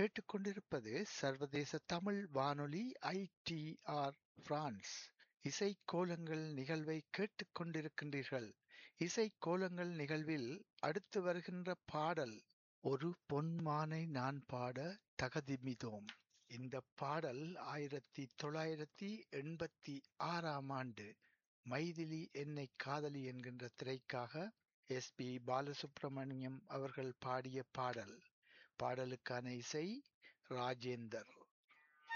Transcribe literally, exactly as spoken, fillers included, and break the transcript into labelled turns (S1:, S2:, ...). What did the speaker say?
S1: கேட்டுக்கொண்டிருப்பது சர்வதேச தமிழ் வானொலி ஐடிஆர் பிரான்ஸ். இசைக்கோலங்கள் நிகழ்வை கேட்டுக் கொண்டிருக்கின்றீர்கள். இசைக்கோலங்கள் நிகழ்வில் அடுத்து வருகின்ற பாடல் ஒரு பொன்மானை நான் பாட தகதிமிதோம். இந்த பாடல் ஆயிரத்தி தொள்ளாயிரத்தி எண்பத்தி ஆறாம் ஆண்டு மைதிலி என்னை காதலி என்கின்ற திரைக்காக எஸ் பி பாலசுப்ரமணியம் அவர்கள் பாடிய பாடல். பாடலுக்கான இசை ராஜேந்தர்.